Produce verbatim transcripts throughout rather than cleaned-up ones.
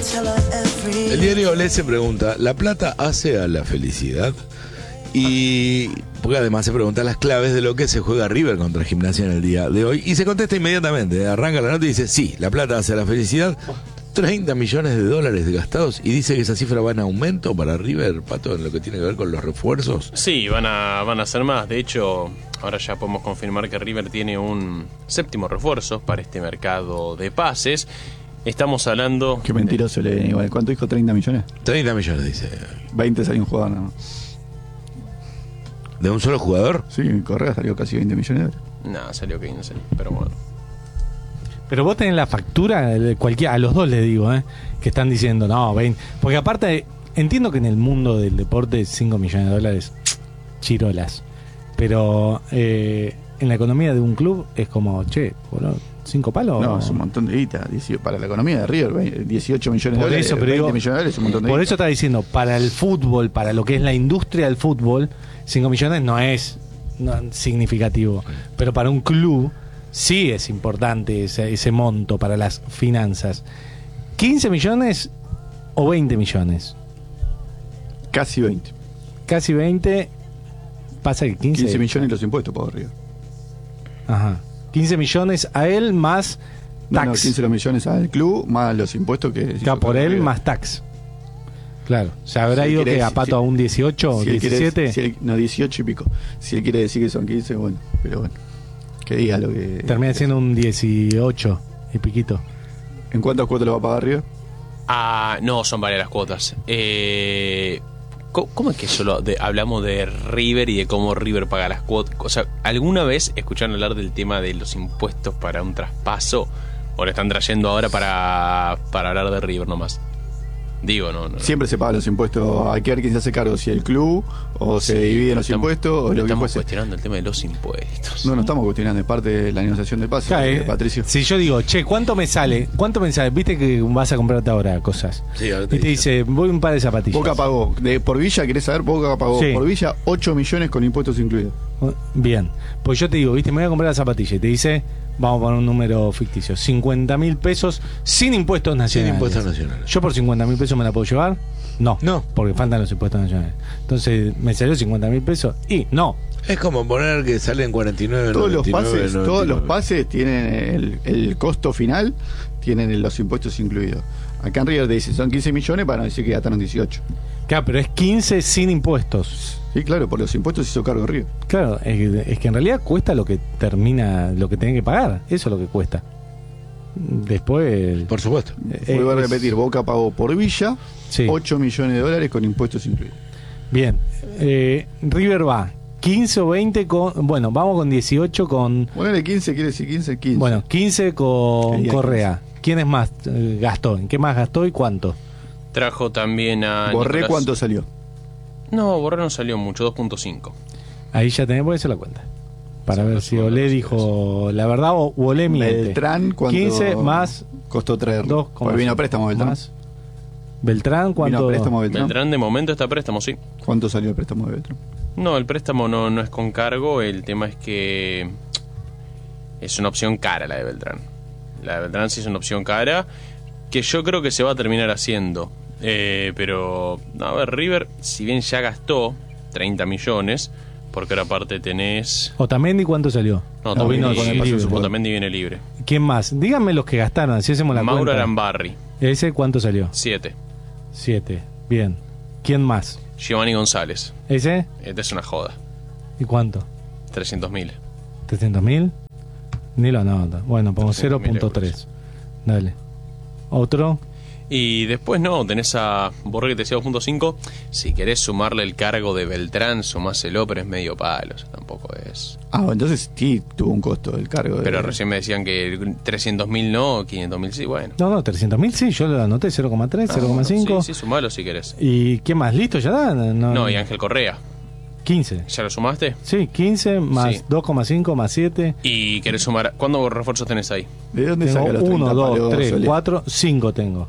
El diario Olé se pregunta, ¿la plata hace a la felicidad? Y porque además se pregunta las claves de lo que se juega River contra Gimnasia en el día de hoy. Y se contesta inmediatamente, arranca la nota y dice, sí, la plata hace a la felicidad. treinta millones de dólares gastados, y dice que esa cifra va en aumento para River, Pato, en lo que tiene que ver con los refuerzos. Sí, van a, van a ser más. De hecho, ahora ya podemos confirmar que River tiene un séptimo refuerzo para este mercado de pases. Estamos hablando... Qué mentiroso le den igual. ¿Cuánto dijo? ¿treinta millones? treinta millones, dice. veinte salió un jugador nada más. ¿De un solo jugador? Sí, Correa salió casi veinte millones de dólares. No, salió quince, pero bueno. Pero vos tenés la factura, cualquiera, a los dos les digo, ¿eh? Que están diciendo, no, veinte. Porque aparte, entiendo que en el mundo del deporte cinco millones de dólares, chirolas. Pero eh, en la economía de un club es como, che, boludo, ¿cinco palos? No, es un montón de guita. Para la economía de River, dieciocho millones de por dólares, eso, pero veinte digo, millones de dólares es un montón de por guita. eso está diciendo, para el fútbol, para lo que es la industria del fútbol, cinco millones no es no, significativo. Pero para un club sí es importante ese, ese monto para las finanzas. ¿quince millones o veinte millones? Casi veinte. Casi veinte. Pasa que quince. quince millones los impuestos para River. Ajá. quince millones a él más No, tax. no, quince millones al club más los impuestos que... Claro, por él River. más tax. Claro. ¿Se habrá Si ido quiere que a decir- Pato a un dieciocho o Si él quiere- diecisiete? si él- no, dieciocho y pico. Si él quiere decir que son quince, bueno, pero bueno. Que diga lo que... Termina siendo un dieciocho y piquito. ¿En cuántas cuotas lo va a pagar River? Ah, no, son varias las cuotas. Eh, ¿cómo, cómo es que solo de- hablamos de River y de cómo River paga las cuotas? O sea, ¿alguna vez escucharon hablar del tema de los impuestos para un traspaso? ¿O lo están trayendo ahora para, para hablar de River nomás? Digo, no, no. Siempre se pagan los impuestos. Hay que ver quién se hace cargo, si el club o se Sí, dividen los estamos- impuestos o pero lo que estamos fuese. cuestionando el tema de los impuestos. No, no estamos cuestionando, es parte de la negociación de pase, Claro, eh, eh, Patricio. Si yo digo, che, ¿cuánto me sale? ¿Cuánto me sale? Viste que vas a comprarte ahora cosas. Sí, ahora Y te dice, voy un par de zapatillas. Boca pagó, de, por Villa, ¿querés saber? Boca pagó Sí. por Villa ocho millones con impuestos incluidos. Bien. Pues yo te digo, viste, me voy a comprar la zapatilla. Y te dice, vamos a poner un número ficticio. cincuenta mil pesos sin impuestos Sin nacionales. impuestos nacionales. ¿Yo por cincuenta mil pesos me la puedo llevar? No. No. Porque faltan los impuestos nacionales. Entonces, ¿me salió cincuenta mil pesos? Y no. Es como poner que salen cuarenta y nueve, Todos los noventa y nueve, pases, noventa y todos los nueve. pases tienen el, el costo final, tienen los impuestos incluidos. Acá en River te dice, son quince millones para no decir que gastaron dieciocho. Claro, pero es quince sin impuestos. Sí, claro, por los impuestos hizo cargo River. Claro, es que, es que en realidad cuesta lo que termina, lo que tienen que pagar. Eso es lo que cuesta. Después. Por supuesto. eh, Vuelvo a es- repetir, Boca pagó por Villa Sí. ocho millones de dólares con impuestos incluidos. Bien. Eh, River va quince o veinte con. Bueno, vamos con dieciocho con. Ponele quince, quiere decir quince, quince. Bueno, quince con Quería Correa. ¿Quién es más eh, gastó? ¿En qué más gastó y cuánto? Trajo también a... Borré, Nicolás- ¿cuánto salió? No, Borré no salió mucho, dos punto cinco. Ahí ya tenés, puede hacer la cuenta. Para Sí, ver lo si sumo, Olé lo sumo. dijo la verdad o o Olé miente. Beltrán, ¿cuánto quince más costó traerlo? dos. Pues vino a préstamo Beltrán. Más. Beltrán, Vino ¿cuánto? a préstamo Beltrán. Beltrán de momento está a préstamo, sí. ¿Cuánto salió el préstamo de Beltrán? No, el préstamo no, no es con cargo, el tema es que es una opción cara la de Beltrán. La de Beltrán sí es una opción cara, que yo creo que se va a terminar haciendo. Eh, pero, no, a ver, River, si bien ya gastó treinta millones, porque ahora aparte tenés... Otamendi, ¿cuánto salió? No, ¿O vino Otamendi, con el pase de su poder? Otamendi viene libre. ¿Quién más? Díganme los que gastaron, así hacemos la Mauro cuenta. Arambarri, ¿Ese cuánto salió? siete. Siete. Bien. ¿Quién más? Giovanni González, ¿Ese? esta es una joda, ¿Y cuánto? trescientos mil. ¿trescientos mil? Ni lo anota. Bueno, pongo cero trescientos mil punto tres. Dale. ¿Otro? Y después no, tenés a Borré que te decía dos punto cinco. Si querés sumarle el cargo de Beltrán, sumáselo, pero es medio palo, o sea, tampoco es. Ah, entonces sí tuvo un costo el cargo. De... Pero recién me decían que trescientos mil no, quinientos mil sí, bueno. No, no, trescientos mil sí, yo lo anoté, cero coma tres, Ah, cero coma cinco. Sí, sí, sumalo si querés. ¿Y qué más? ¿Listo? ¿Ya da? No, No, y Ángel Correa, quince. ¿ya lo sumaste? Sí, quince más Sí. dos coma cinco más siete. Y querés sumar, ¿cuántos refuerzos tenés ahí? ¿De dónde Tengo saca los uno, treinta dos, palos, tres, Solé? cuatro, cinco tengo.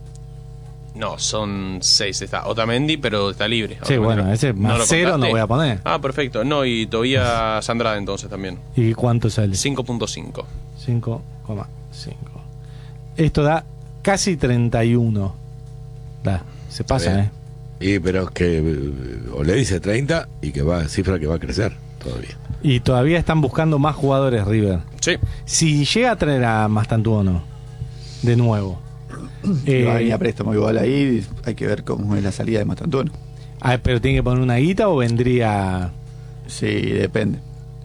No, son seis, está Otamendi, pero está libre. Sí, Otamendi bueno, no- ese más lo cero contaste. no voy a poner. Ah, perfecto. No, y Tobías Andrade entonces también. ¿Y cuánto sale? cinco punto cinco. cinco coma cinco. Esto da casi treinta y uno. Da, se pasa, Bien. ¿eh? Y pero es que eh, o le dice treinta y que va, cifra que va a crecer todavía. Y todavía están buscando más jugadores River. Sí. Si llega a traer a Mastantuono de nuevo. Eh, va a eh, venir a préstamo igual ahí, hay que ver cómo es la salida de Mastantuono. ah, pero tiene que poner una guita o vendría. Sí, depende.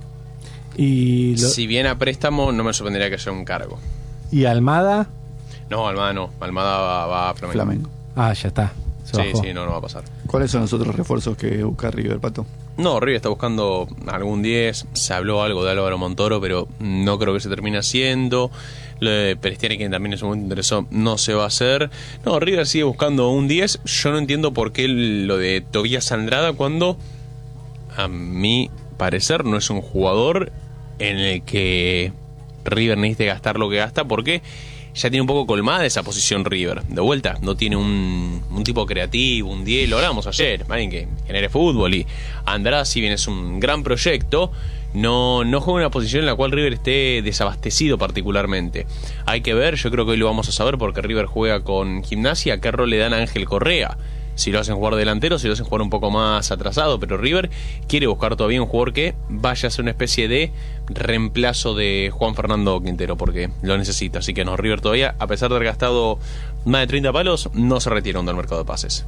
Y, lo- Si viene a préstamo, no me sorprendería que sea un cargo. y Almada. No, Almada no. Almada va, va a Flamengo. Flamengo. Ah, ya está. Se Sí, bajó. sí, no, no va a pasar. ¿Cuáles son los otros refuerzos que busca River, Pato? No, River está buscando algún diez. Se habló algo de Álvaro Montoro, pero no creo que se termine haciendo. Lo de Perestiani, que también en su momento interesó, no se va a hacer. No, River sigue buscando un diez. Yo no entiendo por qué lo de Tobías Andrada, cuando a mi parecer no es un jugador en el que River necesite gastar lo que gasta, porque ya tiene un poco colmada esa posición River. De vuelta, no tiene un, un tipo creativo, un diez, lo hablamos ayer, alguien que genere fútbol. Y Andrada, si bien es un gran proyecto, no, no juega en una posición en la cual River esté desabastecido particularmente. Hay que ver, yo creo que hoy lo vamos a saber, porque River juega con Gimnasia, qué rol le dan a Ángel Correa. Si lo hacen jugar delantero, si lo hacen jugar un poco más atrasado, pero River quiere buscar todavía un jugador que vaya a ser una especie de reemplazo de Juan Fernando Quintero, porque lo necesita. Así que no, River todavía, a pesar de haber gastado más de treinta palos, no se retira del mercado de pases.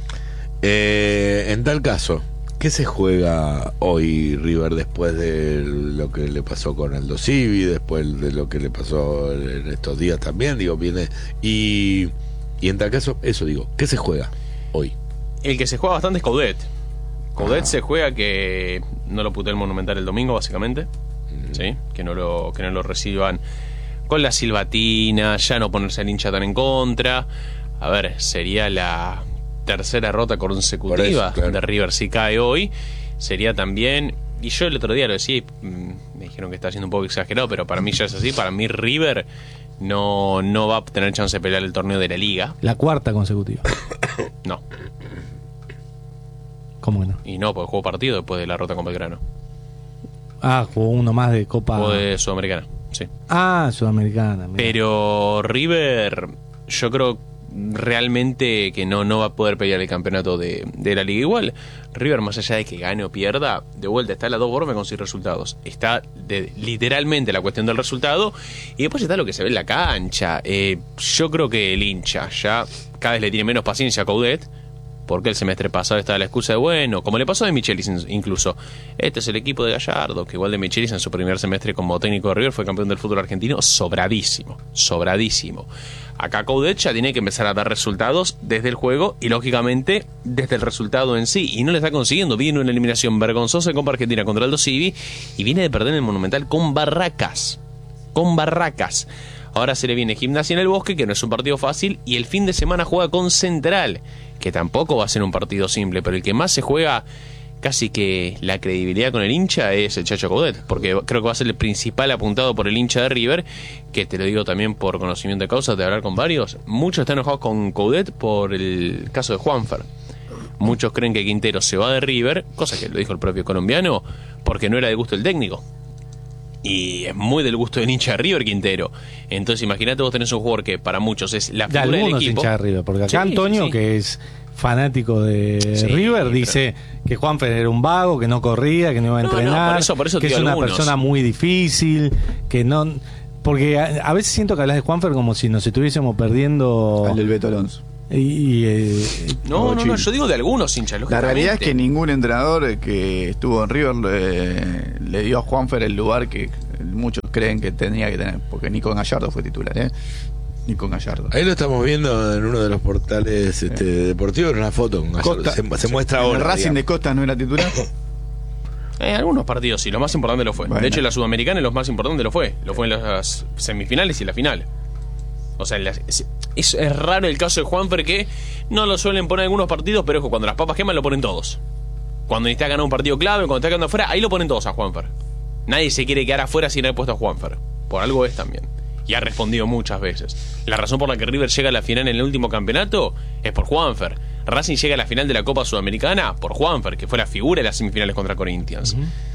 Eh, en tal caso, ¿qué se juega hoy River después de lo que le pasó con Aldo Civi, después de lo que le pasó en estos días también? Digo, viene y, y en tal caso, eso digo, ¿qué se juega hoy? El que se juega bastante es Coudet. Coudet Ah. se juega que no lo puté el Monumental el domingo, básicamente. ¿Sí? Que no lo, que no lo reciban con la silbatina, ya no ponerse al hincha tan en contra. A ver, sería la tercera derrota consecutiva Por eso, claro. de River si cae hoy. Sería también, y yo el otro día lo decía, y, mm, me dijeron que está siendo un poco exagerado, pero para mí ya es así. Para mí River no, no va a tener chance de pelear el torneo de la Liga. La cuarta consecutiva. No. ¿Cómo que no? Y no, porque jugó partido después de la derrota con Belgrano. Ah, jugó uno más de Copa. Jugó de Sudamericana, sí. Ah, Sudamericana. mirá. Pero River, yo creo realmente que no, no va a poder pelear el campeonato de, de la Liga. Igual, River, más allá de que gane o pierda, de vuelta está las dos formas de conseguir resultados. Está de, literalmente la cuestión del resultado, y después está lo que se ve en la cancha. Eh, yo creo que el hincha ya cada vez le tiene menos paciencia a Coudet, porque el semestre pasado estaba la excusa de, bueno, como le pasó a De Michelis incluso, este es el equipo de Gallardo, que igual De Michelis en su primer semestre como técnico de River fue campeón del fútbol argentino, sobradísimo, sobradísimo. Acá Coudet ya tiene que empezar a dar resultados desde el juego y lógicamente desde el resultado en sí, y no le está consiguiendo. Viene una eliminación vergonzosa en Copa Argentina contra Aldo Civi y viene de perder en el Monumental con Barracas, con Barracas. Ahora se le viene Gimnasia en el Bosque, que no es un partido fácil, y el fin de semana juega con Central, que tampoco va a ser un partido simple, pero el que más se juega casi que la credibilidad con el hincha es el Chacho Coudet, porque creo que va a ser el principal apuntado por el hincha de River, que te lo digo también por conocimiento de causa, de hablar con varios. Muchos están enojados con Coudet por el caso de Juanfer. Muchos creen que Quintero se va de River, cosa que lo dijo el propio colombiano, porque no era de gusto el técnico. Y es muy del gusto del hincha de River, Quintero. Entonces imagínate, vos tenés un jugador que para muchos es la De figura del algunos equipo. hinchas de River, porque acá Sí, Antonio, sí, sí. que es fanático de Sí, River, pero- dice que Juanfer era un vago, que no corría, que no iba a No, no, entrenar, por eso- por eso que te es digo una algunos. persona muy difícil, que no... Porque a, a veces siento que hablas de Juanfer como si nos estuviésemos perdiendo... Al del Beto Alonso. Y, y, eh, No, no, no, Chile. yo digo de algunos hinchas, La lógicamente. realidad es que ningún entrenador que estuvo en River eh, le dio a Juanfer el lugar que muchos creen que tenía que tener, porque ni con Gallardo fue titular, ¿eh? Ni con Gallardo. Ahí lo estamos viendo en uno de los portales este, deportivos, en una foto con Gallardo. Costa- se, se muestra ¿El ahora. Racing digamos. de Costas no era titular? En algunos partidos sí, lo más importante lo fue. Bueno. De hecho, en la Sudamericana los más importantes lo fue. Lo fue en las semifinales y la final. O sea, en las- es, es- es raro el caso de Juanfer, que no lo suelen poner en algunos partidos, pero ojo, cuando las papas queman lo ponen todos. Cuando necesita ganar un partido clave, cuando está quedando afuera, ahí lo ponen todos a Juanfer. Nadie se quiere quedar afuera sin haber puesto a Juanfer. Por algo es también. Y ha respondido muchas veces. La razón por la que River llega a la final en el último campeonato es por Juanfer. Racing llega a la final de la Copa Sudamericana por Juanfer, que fue la figura de las semifinales contra Corinthians.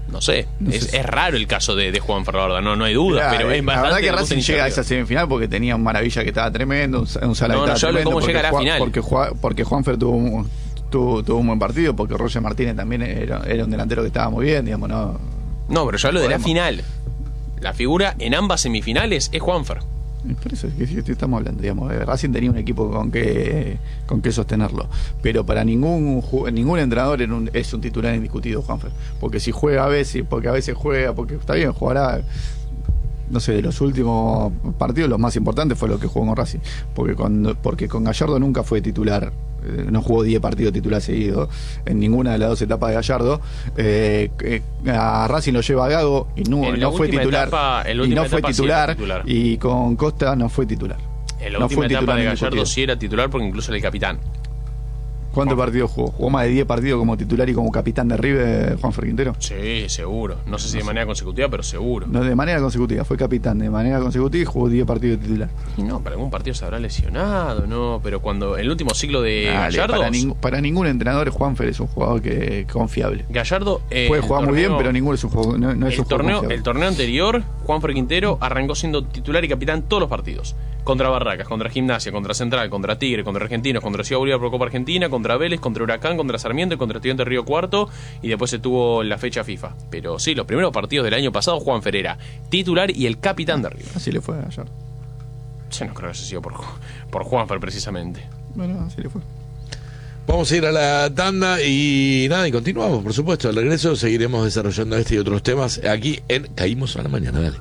No sé, No es, sé. es raro el caso de, de Juanfer, la verdad, no, no hay duda, Mirá, pero eh, es la bastante verdad que de Racing gusto llega a esa incertidumbre. semifinal porque tenía un Maravilla que estaba tremendo, un, un Sala No, que no, estaba yo hablo tremendo, cómo porque llega a la Juan- final. Porque, Juan- porque Juanfer tuvo un, tuvo, tuvo un buen partido, porque Roger Martínez también era, era un delantero que estaba muy bien, digamos, no. No, pero yo hablo de la Podemos. final. La figura en ambas semifinales es Juanfer. Por eso es que sí, estamos hablando, digamos, eh, Racing tenía un equipo con que con que sostenerlo, pero para ningún ju- ningún entrenador en un- es un titular indiscutido Juanfer, porque si juega a veces, porque a veces juega, porque está bien, jugará, no sé, de los últimos partidos los más importantes fue lo que jugó con Racing, porque cuando porque con Gallardo nunca fue titular, eh, no jugó diez partidos titular seguidos en ninguna de las dos etapas de Gallardo. eh, eh, a Racing lo lleva a Gago y no, En la no fue última titular, etapa- en la y última no fue etapa sí era titular, titular. y con Costa no fue titular. En la No última fue etapa titular de indiscutido. Gallardo sí era titular porque incluso era el capitán. ¿Cuántos partidos jugó? ¿Jugó más de diez partidos como titular y como capitán de River, Juanfer Quintero? Sí, seguro. No sé si de manera consecutiva, pero seguro. No, de manera consecutiva, fue capitán de manera consecutiva y jugó diez partidos de titular. Y no, para algún partido se habrá lesionado, ¿no? Pero cuando en el último ciclo de Dale, Gallardo... para, ning- para ningún entrenador, Juanfer es un jugador que confiable. Gallardo... eh, Puede el jugar muy bien, torneo- pero ninguno es un jugador, no, no es el un jugador torneo, confiable. el torneo anterior, Juanfer Quintero arrancó siendo titular y capitán todos los partidos. Contra Barracas, contra Gimnasia, contra Central, contra Tigre, contra Argentinos, contra Ciudad Bolívar por Copa Argentina, contra Vélez, contra Huracán, contra Sarmiento y contra Estudiantes Río Cuarto, y después se tuvo la fecha FIFA. Pero sí, los primeros partidos del año pasado, Juanfer era titular y el capitán de River. Así le fue a Gallardo. Yo no creo que haya sido por, por Juanfer precisamente. Bueno, así le fue. Vamos a ir a la tanda y nada, y continuamos, por supuesto. Al regreso seguiremos desarrollando este y otros temas aquí en Caímos a la Mañana. Dale.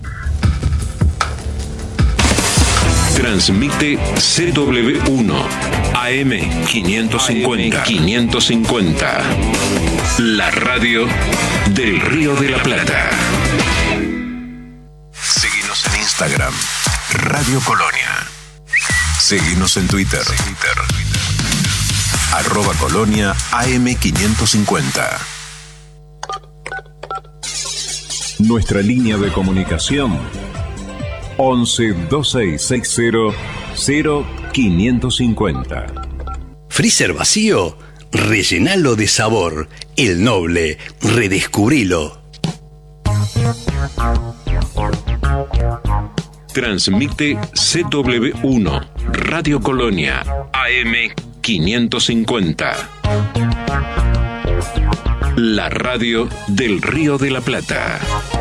Transmite C W uno A M quinientos cincuenta. quinientos cincuenta. La radio del Río de la Plata. Seguinos en Instagram, Radio Colonia. Seguinos en Twitter, arroba Colonia A M quinientos cincuenta. Nuestra línea de comunicación once dos seis seis cero cero quinientos cincuenta. Freezer vacío, rellenalo de sabor. El Noble, redescubrilo. Transmite C W uno, Radio Colonia, A M quinientos cincuenta. La radio del Río de la Plata.